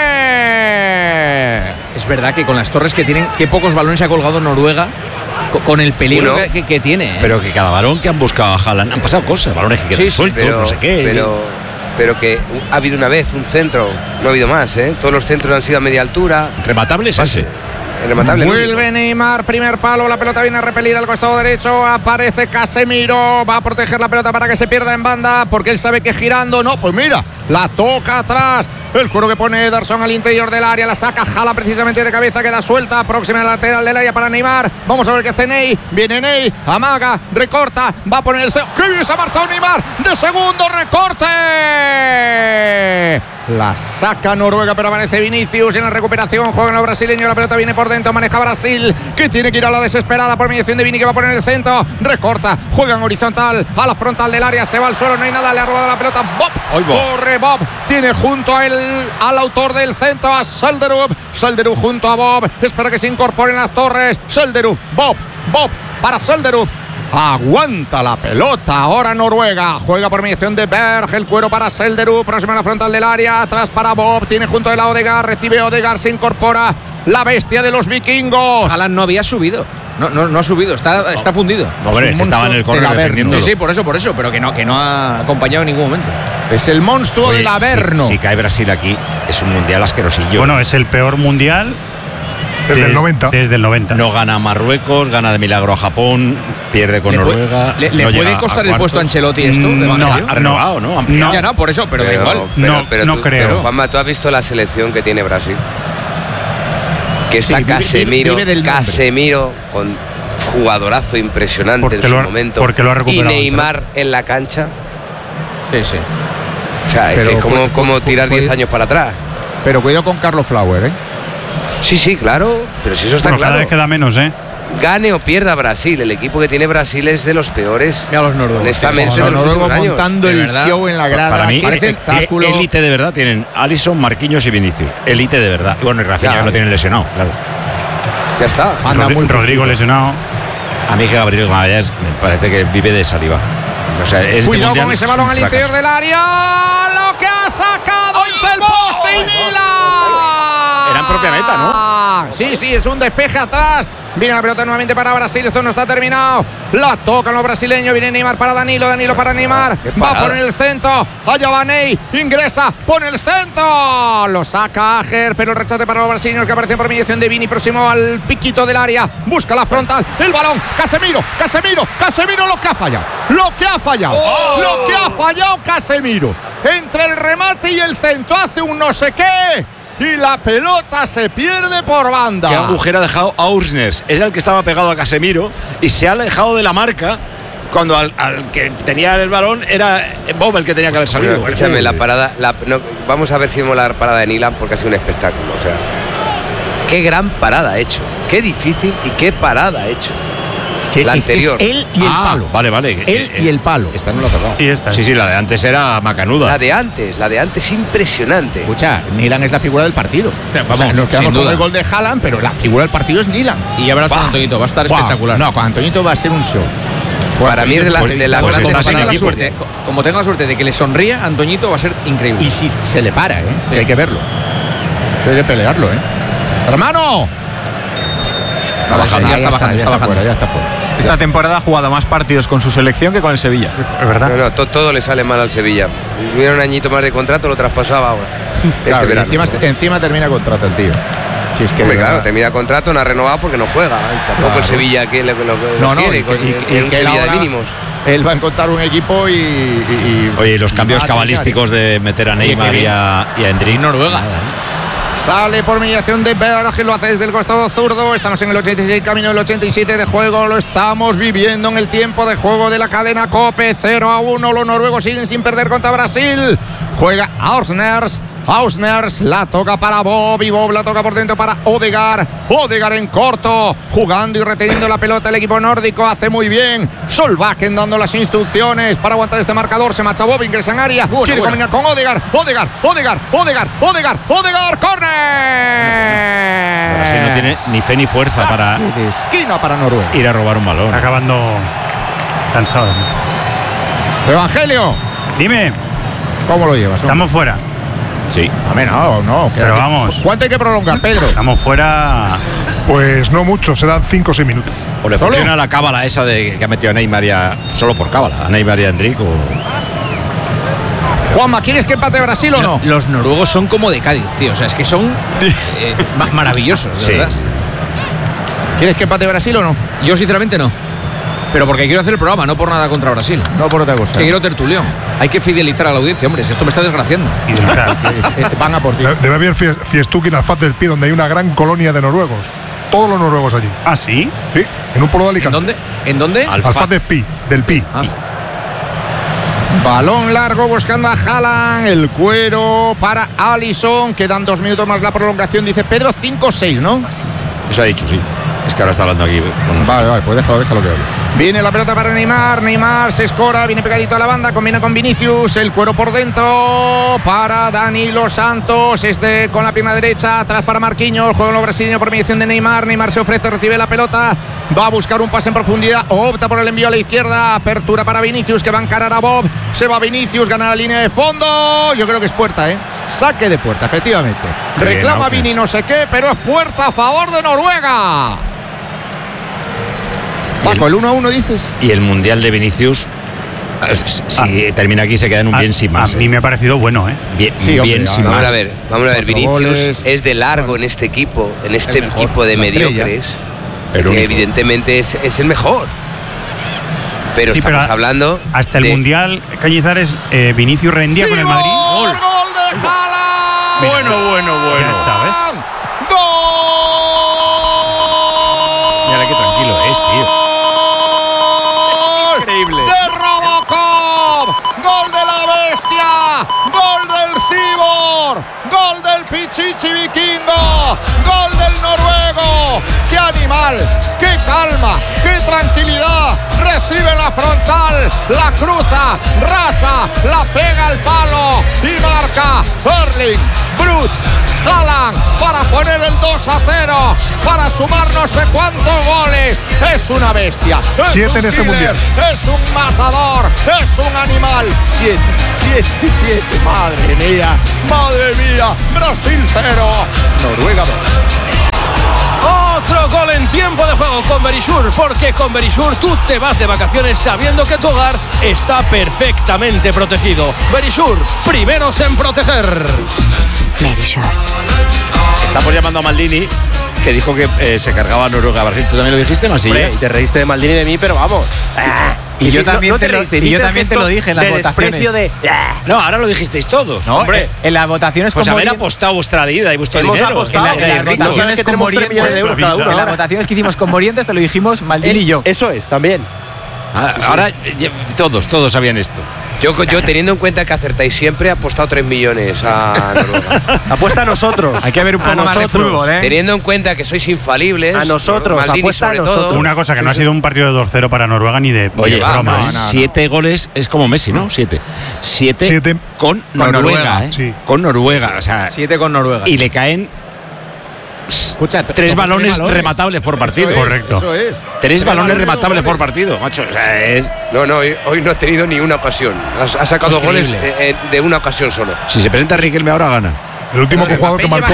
¡Córner! Es verdad que con las torres que tienen, qué pocos balones ha colgado Noruega con el peligro Uno. que tiene. Pero que cada balón que han buscado a Haaland han pasado cosas, balones que quedan sueltos, no sé qué. Pero que ha habido una vez un centro, no ha habido más, ¿eh? Todos los centros han sido a media altura. Rematable es ese. Rematable. Vuelve Neymar, primer palo, la pelota viene repelida al costado derecho, aparece Casemiro, va a proteger la pelota para que se pierda en banda, porque él sabe que girando, no, pues mira, la toca atrás, el cuero que pone Ederson al interior del área, la saca, jala precisamente de cabeza, queda suelta, próxima al lateral del área para Neymar, vamos a ver qué hace Ney, viene Ney, amaga, recorta, va a poner el... ¡Qué bien se ha marchado Neymar! ¡De segundo recorte! La saca Noruega, pero aparece Vinicius en la recuperación. Juegan los brasileños. La pelota viene por dentro. Maneja Brasil, que tiene que ir a la desesperada por mediación de Vini, que va a poner el centro. Recorta. Juegan horizontal a la frontal del área. Se va al suelo. No hay nada. Le ha robado la pelota. Bob. Corre Bob. Tiene junto a él al autor del centro, a Selderup. Selderup junto a Bob. Espera que se incorporen las torres. Selderup. Bob para Selderup. Aguanta la pelota ahora Noruega. Juega por mediación de Berg. El cuero para Selderup. Próxima a la frontal del área. Atrás para Bob. Tiene junto a él a Odegaard. Recibe Odegaard. Se incorpora la bestia de los vikingos. Haaland no había subido. No ha subido. Está fundido. Hombre, que estaba en el córner defendiéndolo. Sí, por eso. Pero que no ha acompañado en ningún momento. Es el monstruo Oye, del Averno. Si cae Brasil aquí, es un mundial asquerosillo. Bueno, es el peor mundial Desde el 90. Desde el 90. No gana Marruecos, gana de milagro a Japón, pierde con Noruega. ¿Le no puede llega costar a el puesto a cuartos. Ancelotti esto? Ha renovado, ¿no? Ampliado. Ya no, por eso, pero da igual. No creo. Pero, Juanma, ¿tú has visto la selección que tiene Brasil? Que está Sí, Casemiro, vive del nombre. Casemiro con jugadorazo impresionante Porque en su lo ha- momento. porque lo ha y recuperado Neymar en la cancha. Sí. O sea, Pero es que es como tirar 10 años para atrás. Pero cuidado con Carlos Flower, ¿eh? Sí, claro. Pero si eso está Bueno, claro. cada vez queda menos, ¿eh? gane o pierda Brasil. El equipo que tiene Brasil es de los peores. Mira los noruegos. Honestamente, los noruegos montando el show en la grada. Para mí, espectáculo. Élite de verdad tienen Alisson, Marquinhos y Vinicius. Élite de verdad. Y bueno, y Rafinha que lo tienen lesionado, claro. Ya está. Rodrigo lesionado. A mí que Gabriel Magallanes me parece que vive de saliva. O sea, cuidado con ese balón al interior del área. Lo que ha sacado entre el poste y Nila. Era en propia meta, ¿no? Sí, es un despeje atrás. Viene la pelota nuevamente para Brasil. Esto no está terminado. La tocan los brasileños. Viene Neymar para Danilo para Neymar. Va a poner el centro. Allá va Ney. Ingresa. Pone el centro. Lo saca Ager. Pero el rechace para los brasileños que aparece por mediación de Vini. Próximo al piquito del área. Busca la frontal. El balón. Casemiro. Lo que ha fallado Casemiro. Entre el remate y el centro. Hace un no sé qué. Y la pelota se pierde por banda. ¿Qué agujero ha dejado Ausners? Es el que estaba pegado a Casemiro y se ha alejado de la marca cuando al que tenía el balón era Bob el que tenía que haber salido. Bueno, escúchame, la parada. Vamos a ver si vemos la parada de Nilan porque ha sido un espectáculo. O sea, qué gran parada ha hecho. Qué difícil y qué parada ha hecho. La anterior. Es él y el palo. Vale. Él y el palo. Esta no la ha tocado. Sí, esta. Sí, la de antes era macanuda. La de antes impresionante. Escucha, Nilan es la figura del partido. Vamos, nos quedamos sin con duda. el gol de Haaland, pero la figura del partido es Nilan. Y ya verás con Antoñito, va a estar espectacular. No, con Antoñito va a ser un show. Para mí es de la suerte. Como tenga la suerte de que le sonría, Antoñito va a ser increíble. Y si se le para, que hay que verlo. Hay que pelearlo, ¡Hermano! Ya está fuera. Esta temporada ha jugado más partidos con su selección que con el Sevilla. Es verdad. No, todo le sale mal al Sevilla. Hubiera un añito más de contrato, lo traspasaba ahora. Claro, encima termina contrato el tío. Si es que claro, termina contrato, no ha renovado porque no juega. Tampoco el Sevilla que lo quiere, y un que Sevilla de mínimos. Él va a encontrar un equipo y Oye, los cambios cabalísticos de meter a Neymar y a Endrick. Noruega. Sale por mediación de Berge, lo hace desde el costado zurdo. Estamos en el 86, camino del 87 de juego. Lo estamos viviendo en el tiempo de juego de la cadena COPE. 0-1. Los noruegos siguen sin perder contra Brasil. Juega Ausners la toca para Bob y Bob la toca por dentro para Odegaard en corto, jugando y reteniendo la pelota el equipo nórdico, hace muy bien Solbakken dando las instrucciones para aguantar este marcador. Se marcha Bob, ingresa en área, quiere combinar con Odegaard, córner. Brasil no tiene ni fe ni fuerza para de esquina para Noruega. Ir a robar un balón. Acabando cansados. Evangelio, dime, ¿cómo lo llevas? Estamos fuera. Sí. A ver, no. Pero vamos. ¿Cuánto hay que prolongar, Pedro? Estamos fuera. Pues no mucho, serán 5 o 6 minutos. O le funciona la cábala esa de que ha metido a Neymar solo por cábala, a Neymar y a Endrick. Juanma, ¿quieres que empate Brasil o no? Los noruegos son como de Cádiz, tío. O sea, es que son maravillosos, de verdad. ¿Quieres que empate Brasil o no? Yo sinceramente no. Pero porque quiero hacer el programa, no por nada contra Brasil. No por otra cosa. Que quiero tertulión. Hay que fidelizar a la audiencia, hombre. Es que esto me está desgraciando. Van a por ti. Debe haber fiestuki en Alfaz del Pie, donde hay una gran colonia de noruegos. Todos los noruegos allí. ¿Ah, sí? Sí, en un pueblo de Alicante. ¿En dónde? Alfaz del Pi. Balón largo buscando a Haaland. El cuero para Alisson. Quedan 2 minutos más la prolongación. Dice Pedro 5-6, ¿no? Eso ha dicho, sí. Es que ahora está hablando aquí. Vale, pues déjalo que hable. Viene la pelota para Neymar se escora, viene pegadito a la banda, combina con Vinicius, el cuero por dentro para Danilo Santos, con la pierna derecha, atrás para Marquinhos, juega en los brasileños por mediación de Neymar se ofrece, recibe la pelota, va a buscar un pase en profundidad, opta por el envío a la izquierda, apertura para Vinicius que va a encarar a Bob, se va Vinicius, gana la línea de fondo, yo creo que es puerta, saque de puerta, efectivamente, reclama Vini no sé qué, pero es puerta a favor de Noruega. Paco, el 1-1 dices. Y el Mundial de Vinicius, si termina aquí, se queda en un bien sin más. A mí me ha parecido bueno, Bien, sí, bien sin más. Vamos a ver, Vinicius es de largo en este equipo, equipo de mediocres, que evidentemente es el mejor. Pero sí, estamos hablando. Hasta el Mundial, Cañizares, Vinicius rendía con el Madrid. ¡Gol de Haaland! Bueno. Ya está, ¿ves? ¡Gol! Mira qué tranquilo es, tío. De Robocop, gol de la bestia, gol del Cibor, gol del Pichichi Vikingo, gol del noruego. ¡Qué animal! ¡Qué calma, qué tranquilidad. Recibe la frontal, la cruza, rasa, la pega al palo y marca Erling Braut Haaland para poner el 2-0, para sumar no sé cuántos goles. Es una bestia. 7 en este mundial. Es un matador, es un animal. 7. Madre mía. Brasil 0, Noruega 2. Otro gol en tiempo de juego con Verisur, porque con Verisur tú te vas de vacaciones sabiendo que tu hogar está perfectamente protegido. Verisur, primeros en proteger. Verisur. Estamos llamando a Maldini, que dijo que se cargaba a Noruega. ¿Tú también lo dijiste, Masilla? Hombre, te reíste de Maldini y de mí, pero vamos. Y yo también te lo dije en las votaciones. No, ahora lo dijisteis todos. No, hombre, en las votaciones pues con haber Morientes. apostado vuestra vida y vuestro Hemos dinero. apostado. En las votaciones que con tenemos 3 millones de euros cada uno. En las votaciones que hicimos con Morientes te lo dijimos Maldini y yo. Eso es, también. Ahora todos sabían esto. Yo teniendo en cuenta que acertáis siempre, he apostado 3 millones a Noruega. Apuesta a nosotros. Hay que ver un poco más de fútbol, ¿eh? Teniendo en cuenta que sois infalibles. A nosotros, Maldini apuesta sobre a nosotros. todo. Una cosa, que no ha sido un partido de 2-0 para Noruega ni de broma. 7 goles es como Messi, ¿no? 7 con Noruega, ¿eh? Sí. Con Noruega, o sea, 7 con Noruega. y le caen Escucha, 3 balones rematables por partido. Correcto. Eso es. 3 balones rematables por partido, macho. O sea, es. No, hoy no ha tenido ni una ocasión. Ha sacado Increíble. goles de una ocasión solo. Si se presenta Riquelme ahora, gana. El último jugador que marcó.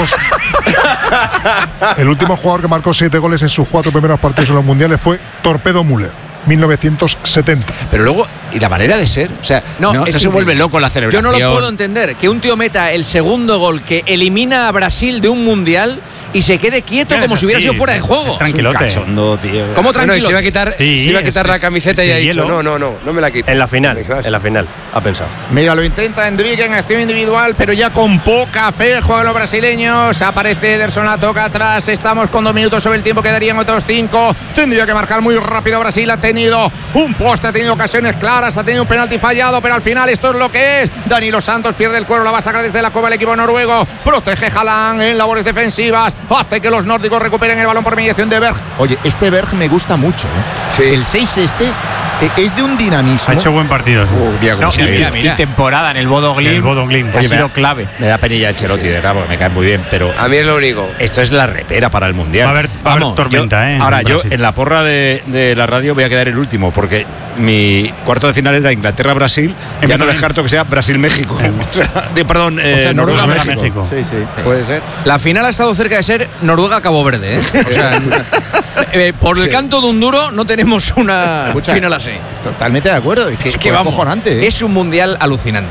El último jugador que marcó 7 goles en sus 4 primeros partidos en los mundiales fue Torpedo Müller, 1970. Pero luego, y la manera de ser, o sea, no se vuelve loco la Yo celebración. no lo puedo entender, que un tío meta el segundo gol que elimina a Brasil de un mundial y se quede quieto como si hubiera sido fuera de juego. Tranquilote. Cachondo, tío. ¿Cómo tranquilo? Se iba a quitar la camiseta y ha dicho, no me la quito. En la final, ha pensado. Mira, lo intenta Endrick en acción individual, pero ya con poca fe el juego de los brasileños. Aparece Ederson, la toca atrás. Estamos con 2 minutos sobre el tiempo, quedarían otros 5. Tendría que marcar muy rápido Brasil. Ha tenido un poste, ha tenido ocasiones claras, ha tenido un penalti fallado, pero al final esto es lo que es. Danilo Santos pierde el cuero, la va a sacar desde la cueva el equipo noruego. Protege Haaland en labores defensivas. Hace que los nórdicos recuperen el balón por mediación de Berg. Oye, este Berg me gusta mucho, ¿eh? Sí. El 6 es de un dinamismo. Ha hecho buen partido. Y temporada en el Bodo Glimt ha sido clave. Me da penilla el Chelotti, de verdad, porque me cae muy bien, pero A mí es lo único. esto es la repera para el Mundial. Va a haber tormenta, Ahora, en yo Brasil. en la porra de la radio voy a quedar el último, porque mi cuarto de final era Inglaterra-Brasil. Ya no descarto que sea Brasil-México. Perdón, Noruega-México. Sí, puede ser. La final ha estado cerca de ser Noruega-Cabo Verde, ¿eh? O sea, por el canto de un duro no tenemos una final así. Totalmente de acuerdo. Es que vamos, cojonante, ¿eh? es un mundial alucinante.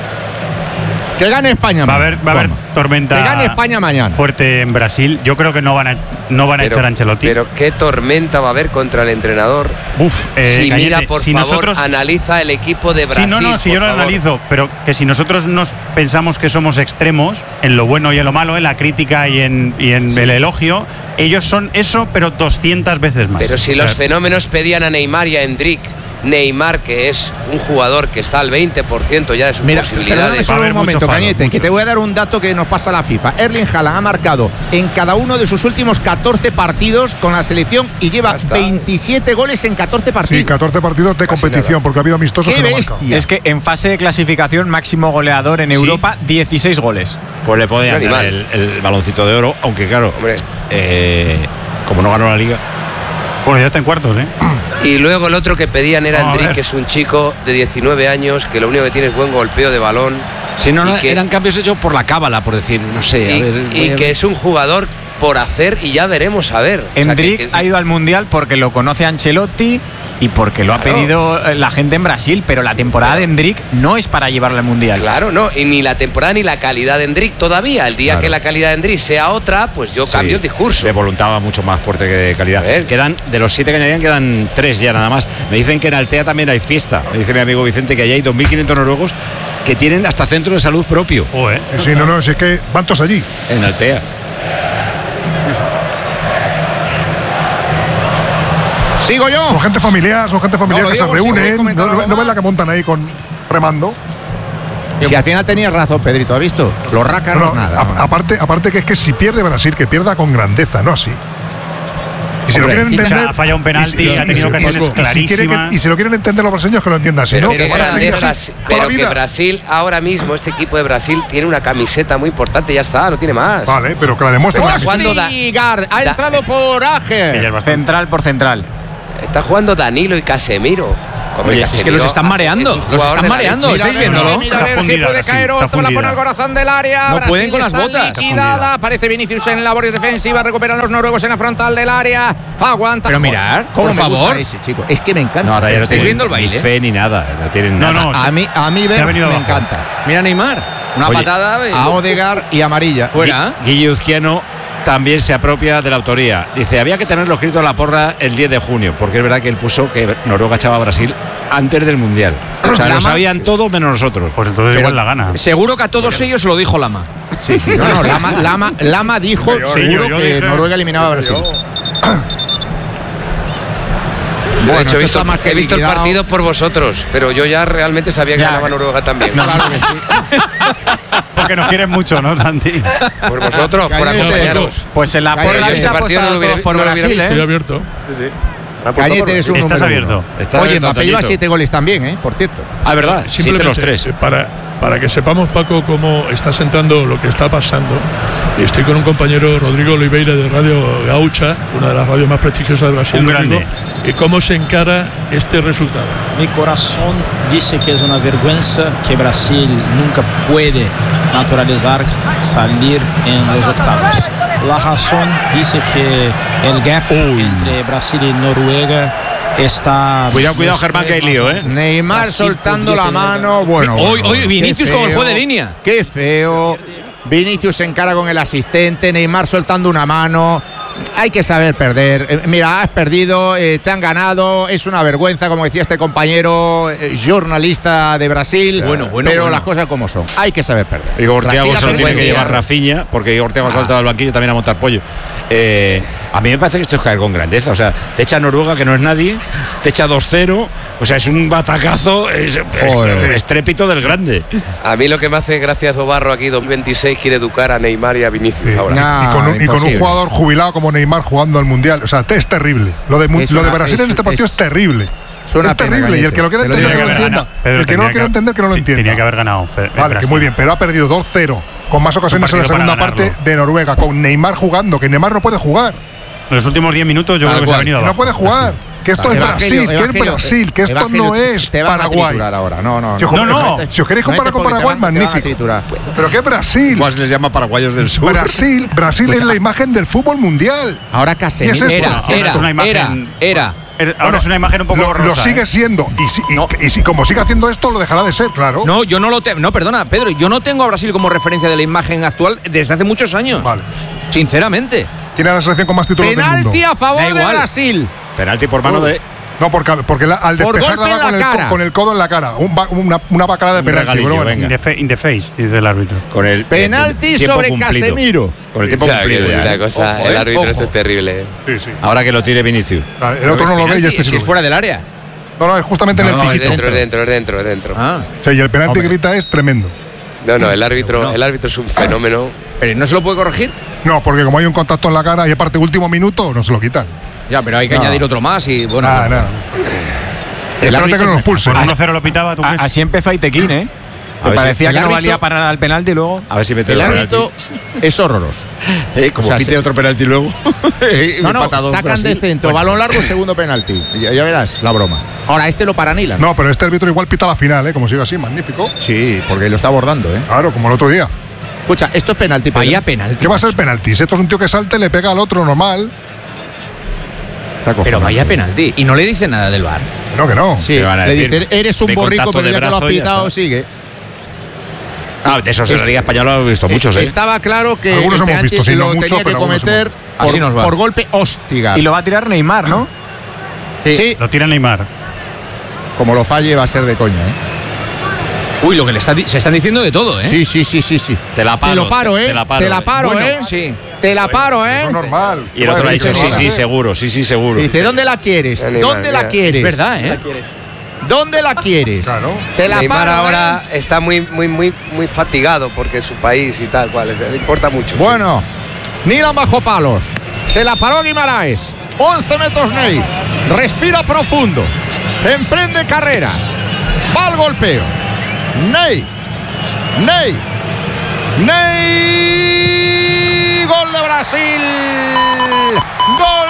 Que gane España. Va a haber tormenta. Que gane España mañana. Fuerte en Brasil. Yo creo que no van a echar a Ancelotti. Pero qué tormenta va a haber contra el entrenador. Cañete, mira, por si favor, nosotros analiza el equipo de Brasil. Si yo lo analizo, pero que si nosotros nos pensamos que somos extremos en lo bueno y en lo malo, en la crítica y en el elogio, ellos son eso, pero 200 veces más. Pero si los fenómenos pedían a Neymar y a Endrick. Neymar, que es un jugador que está al 20% ya de sus posibilidades. Perdóname un momento, Cañete, que te voy a dar un dato que nos pasa la FIFA. Erling Haaland ha marcado en cada uno de sus últimos 14 partidos con la selección y lleva 27 goles en 14 partidos. Sí, 14 partidos de competición, porque ha habido amistosos que no marcan. Es que en fase de clasificación, máximo goleador en Europa, 16 goles. Pues le podían dar el baloncito de oro, aunque claro, como no ganó la liga. Bueno, ya está en cuartos, ¿eh? Y luego el otro que pedían era Endrick, que es un chico de 19 años que lo único que tiene es buen golpeo de balón. Si no, eran cambios hechos por la cábala, por decir, no sé. Y que es un jugador por hacer y ya veremos a ver. Endrick ha ido al Mundial porque lo conoce Ancelotti y porque lo ha pedido la gente en Brasil, pero la temporada de Endrick no es para llevarlo al Mundial. Claro, no, y ni la temporada ni la calidad de Endrick todavía. El día que la calidad de Endrick sea otra, pues yo cambio el discurso. De voluntad va mucho más fuerte que de calidad. Quedan, de los 7 que añadían, quedan 3 ya nada más. Me dicen que en Altea también hay fiesta. Me dice mi amigo Vicente que allí hay 2.500 noruegos que tienen hasta centro de salud propio. Sí, es que van todos allí. En Altea. Sigo yo. Son gente familiar que se reúnen. No ves la que montan ahí con remando. Si al final tenías razón, Pedrito, ¿has visto? Los rácanos nada. Aparte que es que si pierde Brasil, que pierda con grandeza, no así. Y si lo quieren entender, ha fallado un penalti, ha tenido ocasiones clarísimas. Y si lo quieren entender los brasileños, que lo entiendan. Si Pero, no, que Brasil, ahora mismo, este equipo de Brasil tiene una camiseta muy importante, ya está, no tiene más. Vale, pero que la demuestre. Ostigar ha entrado por Ager. Central por central. Está jugando Danilo y Casemiro. Oye, es que los están mareando. Los están mareando. ¿Estáis viéndolo? Mira a ver si puede caer otro. La pone al corazón del área. No Brasil pueden con las está botas. liquidada. Aparece Vinicius en labores defensivas. Recuperan los noruegos en la frontal del área. Aguanta. Pero mirar, por favor. ese chico. Es que me encanta. No, ahora ya no ¿Estáis tienen viendo el baile? ni fe ni nada. No tienen nada. No, A mí me encanta. Mira a Neymar. Una Oye, patada. A Odegaard y amarilla. Fuera. Guille Uzquiano también se apropia de la autoría. Dice, había que tenerlo escrito a la porra el 10 de junio, porque es verdad que él puso que Noruega echaba a Brasil antes del Mundial. O sea, lo sabían todos menos nosotros. Pues entonces igual la gana. Seguro que a todos ellos se lo dijo Lama. Sí. No, Lama dijo seguro que Noruega eliminaba a Brasil. Bueno, de hecho, he visto el partido por vosotros, pero yo ya realmente sabía que ganaba Noruega también. Claro que sí. Porque nos quieren mucho, ¿no, Santi? Por vosotros, por acompañaros. Pues en la porra habéis apostado todos por Brasil, Estoy ¿eh? abierto. Cañete es un Estás número abierto. uno. Oye, Mbappé lleva 7 goles también, por cierto. Ah, verdad, 7 los 3. Para que sepamos, Paco, cómo está sentando lo que está pasando. Y estoy con un compañero, Rodrigo Oliveira, de Radio Gaúcha, una de las radios más prestigiosas de Brasil. Un grande. Y cómo se encara este resultado. Mi corazón dice que es una vergüenza que Brasil nunca puede naturalizar salir en los octavos. La razón dice que el gap entre Brasil y Noruega está... Cuidado, Germán, que hay lío, ¿eh? Neymar Brasil soltando podría la tener- mano. Bueno, Hoy Vinicius qué como el feo, juez de línea. Qué feo. Vinicius se encara con el asistente. Neymar soltando una mano. Hay que saber perder. Mira, has perdido, te han ganado. Es una vergüenza, como decía este compañero jornalista de Brasil. Pero las cosas como son. Hay que saber perder. Igor Thiago Brasil se lo ha tiene que perdido. llevar Rafinha, porque Igor Thiago ha saltado al banquillo también a montar pollo. A mí me parece que esto es caer con grandeza. O sea, te echa Noruega, que no es nadie, te echa 2-0. O sea, es un batacazo, es estrépito del grande. A mí lo que me hace gracia Zobarro aquí 2026 quiere educar a Neymar y a Vinicius ahora. Y con un jugador jubilado como Neymar jugando al Mundial. O sea, es terrible. Lo de Brasil en este partido es terrible. Es terrible. Y el que lo quiera entender, que lo entienda. El que no lo quiera entender, que no lo entienda. Tenía que haber ganado. Vale, que muy bien. Pero ha perdido 2-0. Con más ocasiones en la segunda parte de Noruega. Con Neymar jugando. Que Neymar no puede jugar. En los últimos 10 minutos yo creo que se ha venido abajo. No puede jugar. Que esto es Brasil, que es Brasil, que esto no es Paraguay. Si os queréis comparar con Paraguay, magnífico. Pero que Brasil. Igual se les llama paraguayos del sur. Brasil es la imagen del fútbol mundial. Ahora Casemiro. Era. Ahora es una imagen un poco borrosa. Lo sigue siendo. Y si como siga haciendo esto, lo dejará de ser, claro. No, yo no lo tengo. No, perdona, Pedro, yo no tengo a Brasil como referencia de la imagen actual desde hace muchos años. Vale. Sinceramente. ¿Quién era la selección con más títulos del mundo? Penalti a favor de Brasil. Penalti por mano de... No, porque al despejarla con el codo en la cara. Una bacala de penalti. In the face, dice el árbitro. Con el penalti sobre Casemiro. Con el tiempo cumplido ya. El árbitro este es terrible. Sí. Ahora que lo tire Vinicius. El otro no lo ve y este Si es fuera del área. No, es justamente en el piquito. Es dentro. Sí, y el penalti que grita es tremendo. No, el árbitro es un fenómeno. ¿Pero no se lo puede corregir? No, porque como hay un contacto en la cara y aparte último minuto, no se lo quitan. Ya, pero hay que añadir otro más y bueno. Espérate que no nos pulse. Por 1-0 lo pitaba, ¿tú crees? Así empezó Aitequín, ¿eh? Me parecía que no valía para nada el penalti y luego. A ver si mete el árbitro es horroroso. Como pite otro penalti luego. Sacan de centro, balón largo, segundo penalti. Ya verás la broma. Ahora este lo para Nilan. No, pero este árbitro igual pita la final, como sigue así, magnífico. Sí, porque lo está abordando, Claro, como el otro día. Escucha, esto es penalti. Vaya penalti. ¿Qué va a ser penalti? Si esto es un tío que salte, le pega al otro normal. Pero vaya penalti. Y no le dice nada del VAR. No, que no. Sí, le dicen, eres un borrico, pero ya que lo has pitado, sigue. De eso en la Liga Española lo he visto muchos, Estaba claro que algunos el hemos visto, lo tenía que cometer por golpe Ostigar. Y lo va a tirar Neymar, ¿no? Sí. Lo tira Neymar. Como lo falle va a ser de coña, Uy, lo que se están diciendo de todo, Sí. Te la paro. Te lo paro, Te la paro. Te la paro, Bueno, sí. Te la paro, Es normal. Y el otro le ha dicho, sí, seguro. Dice, ¿dónde la quieres? ¿Dónde la quieres? Es verdad, ¿Dónde la quieres? Claro. Te la Neymar paro, ahora está muy fatigado porque es su país y tal cual. Le importa mucho. Bueno, Nilan bajo palos. Se la paró Guimaraes. 11 metros Ney. Respira profundo. Emprende carrera. Va al golpeo. Ney. Gol de Brasil. Gol.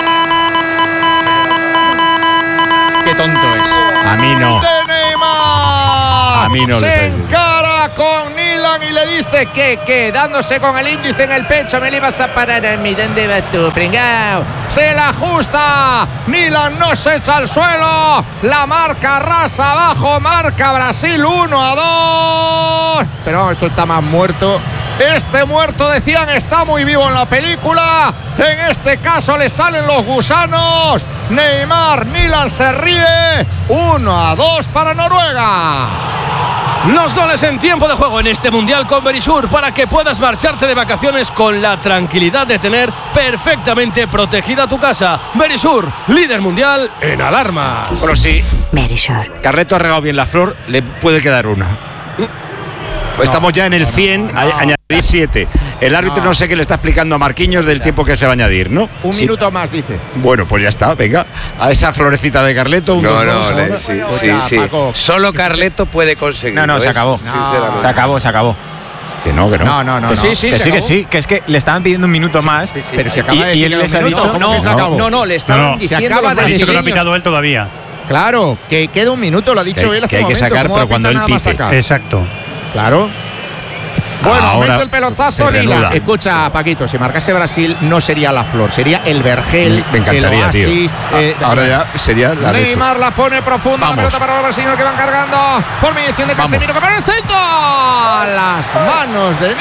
Qué tonto es. A mí no. De Neymar. A mí no. Se encara con Nilan y le dice que dándose con el índice en el pecho, me le ibas a parar a mí. ¿Dónde vas tú, pringao? Se la ajusta. Nilan no se echa al suelo. La marca rasa abajo. Marca Brasil 1-2. Pero esto está más muerto. Este muerto, decían, está muy vivo en la película. En este caso le salen los gusanos. Neymar, Nilan se ríe. 1-2 para Noruega. Los goles en tiempo de juego en este Mundial con Verisur para que puedas marcharte de vacaciones con la tranquilidad de tener perfectamente protegida tu casa. Verisur, líder mundial en alarmas. Bueno, sí. Verisur. Carleto ha regado bien la flor, le puede quedar una. Pues estamos ya en el 100, añadir 7. El árbitro no sé qué le está explicando a Marquinhos del tiempo que se va a añadir, ¿no? Un minuto más, dice. Bueno, pues ya está, venga. A esa florecita de Carleto. Sí. Solo Carleto puede conseguirlo. No, se acabó. Se acabó. Que no. No. Que sí, que es que le estaban pidiendo un minuto más. Pero se acaba de y él les ha dicho No, le estaban diciendo. Se acaba de decir que lo ha decir pitado él todavía. Claro, que queda un minuto, lo ha dicho él hace un momento. Que hay que sacar, pero cuando él pite. Exacto. Claro. Bueno, ahora mete el pelotazo Nilan. Escucha, Paquito, si marcase Brasil no sería la flor, sería el vergel, me encantaría, el oasis. Ahora ya sería la Neymar la pone profunda, la pelota para los brasileños que van cargando por mediación de Casemiro, que pone el centro. Las manos de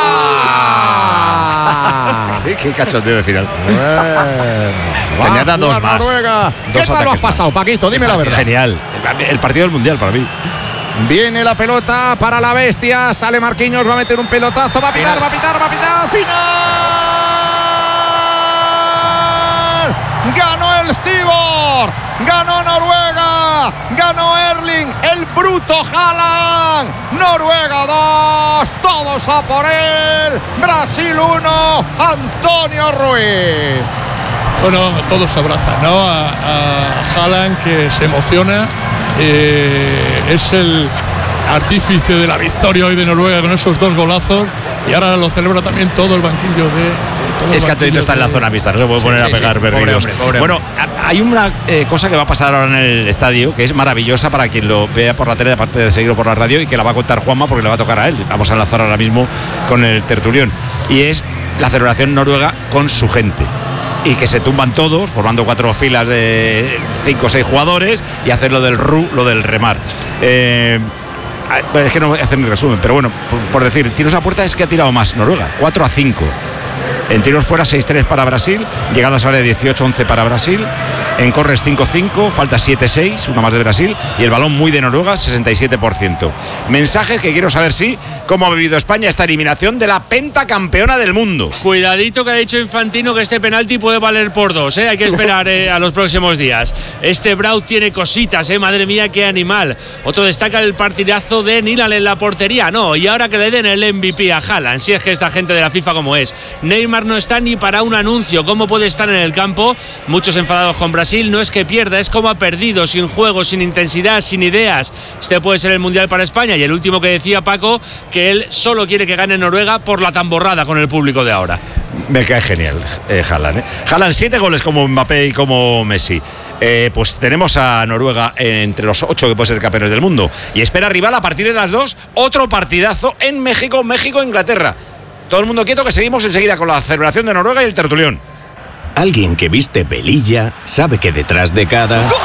Nilan. Qué cachondeo de final. Que añada 2 más. Noruega. ¿Qué tal lo has pasado, Paquito? Dime la verdad. Genial. El partido del Mundial para mí. Viene la pelota para la bestia. Sale Marquinhos, va a meter un pelotazo. Va a pitar. ¡Final! ¡Ganó el Cibor! ¡Ganó Noruega! ¡Ganó Erling! ¡El bruto Haaland! ¡Noruega 2! ¡Todos a por él! ¡Brasil 1! ¡Antonio Ruiz! Bueno, todos se abrazan, ¿no? A Haaland, que se emociona. Es el artífice de la victoria hoy de Noruega con esos 2 golazos, y ahora lo celebra también todo el banquillo de. Es que Antonio está en la zona mixta, no se puede poner a pegar berridos. Bueno, hay una cosa que va a pasar ahora en el estadio que es maravillosa para quien lo vea por la tele, aparte de seguirlo por la radio, y que la va a contar Juanma porque le va a tocar a él. Vamos a enlazar ahora mismo con el tertulión, y es la celebración noruega con su gente. Y que se tumban todos, formando 4 filas de 5 o 6 jugadores, y hacer lo del remar. Es que no voy a hacer mi resumen, pero bueno, por decir, tiros a puerta es que ha tirado más Noruega, 4-5. En tiros fuera 6-3 para Brasil, llegadas a área 18-11 para Brasil, en corres 5-5, falta 7-6, una más de Brasil, y el balón muy de Noruega, 67%. Mensajes que quiero saber cómo ha vivido España esta eliminación de la pentacampeona del mundo. Cuidadito, que ha dicho Infantino que este penalti puede valer por 2, hay que esperar a los próximos días. Este Braut tiene cositas, madre mía, qué animal. Otro destaca el partidazo de Nilan en la portería, y ahora que le den el MVP a Haaland, si es que esta gente de la FIFA como es. Neymar no está ni para un anuncio. ¿Cómo puede estar en el campo? Muchos enfadados con Brasil. No es que pierda, es como ha perdido, sin juego, sin intensidad, sin ideas. Este puede ser el Mundial para España. Y el último que decía Paco, que él solo quiere que gane Noruega por la tamborrada con el público de ahora. Me cae genial Haaland. Haaland 7 goles como Mbappé y como Messi. Pues tenemos a Noruega entre los 8 que pueden ser campeones del mundo. Y espera rival a partir de las 2, otro partidazo en México-Inglaterra. Todo el mundo quieto, que seguimos enseguida con la celebración de Noruega y el tertulión. Alguien que viste velilla sabe que detrás de cada ¡gol!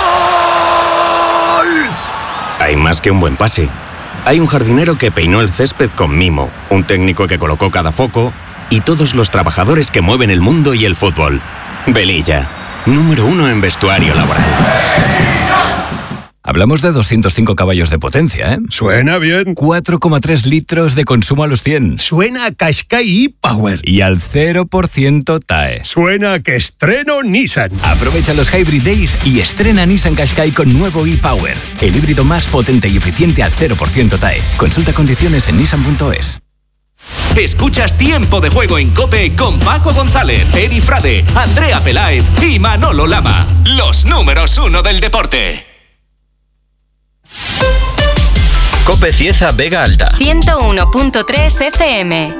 Hay más que un buen pase. Hay un jardinero que peinó el césped con mimo, un técnico que colocó cada foco y todos los trabajadores que mueven el mundo y el fútbol. Velilla, número 1 en vestuario laboral. Hablamos de 205 caballos de potencia, ¿eh? Suena bien. 4,3 litros de consumo a los 100. Suena a Qashqai e-Power. Y al 0% TAE. Suena a que estreno Nissan. Aprovecha los Hybrid Days y estrena Nissan Qashqai con nuevo e-Power. El híbrido más potente y eficiente al 0% TAE. Consulta condiciones en nissan.es. Escuchas Tiempo de Juego en COPE con Paco González, Edi Frade, Andrea Peláez y Manolo Lama. Los números 1 del deporte. COPE Cieza Vega Alta 101.3 FM.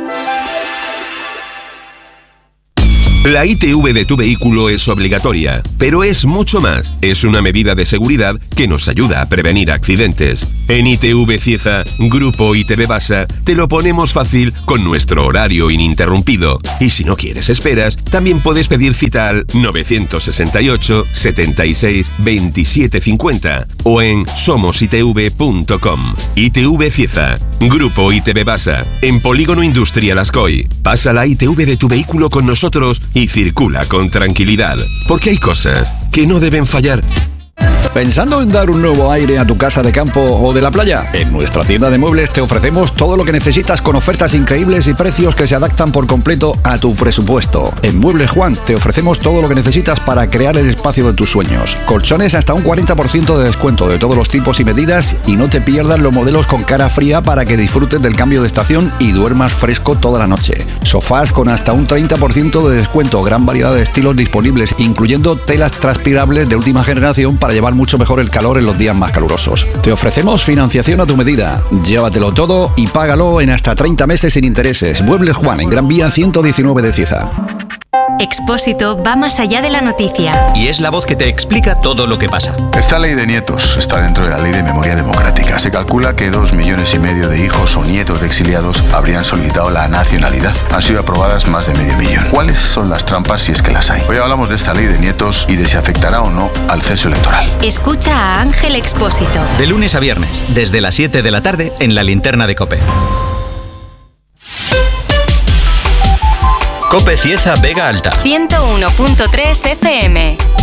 La ITV de tu vehículo es obligatoria, pero es mucho más. Es una medida de seguridad que nos ayuda a prevenir accidentes. En ITV Cieza, Grupo ITV Basa, te lo ponemos fácil con nuestro horario ininterrumpido. Y si no quieres esperas, también puedes pedir cita al 968 76 27 50 o en somositv.com. ITV Cieza, Grupo ITV Basa, en Polígono Industrial Ascoy. Pasa la ITV de tu vehículo con nosotros y circula con tranquilidad, porque hay cosas que no deben fallar. ¿Pensando en dar un nuevo aire a tu casa de campo o de la playa? En nuestra tienda de muebles te ofrecemos todo lo que necesitas con ofertas increíbles y precios que se adaptan por completo a tu presupuesto. En Muebles Juan te ofrecemos todo lo que necesitas para crear el espacio de tus sueños. Colchones hasta un 40% de descuento de todos los tipos y medidas, y no te pierdas los modelos con cara fría para que disfrutes del cambio de estación y duermas fresco toda la noche. Sofás con hasta un 30% de descuento, gran variedad de estilos disponibles, incluyendo telas transpirables de última generación para llevar mucho mejor el calor en los días más calurosos. Te ofrecemos financiación a tu medida. Llévatelo todo y págalo en hasta 30 meses sin intereses. Muebles Juan, en Gran Vía 119 de Cieza. Expósito va más allá de la noticia. y es la voz que te explica todo lo que pasa. Esta ley de nietos está dentro de la Ley de Memoria Democrática. Se calcula que 2,5 millones de hijos o nietos de exiliados habrían solicitado la nacionalidad. Han sido aprobadas más de 500,000. ¿Cuáles son las trampas si es que las hay? Hoy hablamos de esta ley de nietos y de si afectará o no al censo electoral. Escucha a Ángel Expósito. De lunes a viernes, desde las 7 de la tarde, en la linterna de COPE. COPE Cieza Vega Alta 101.3 FM.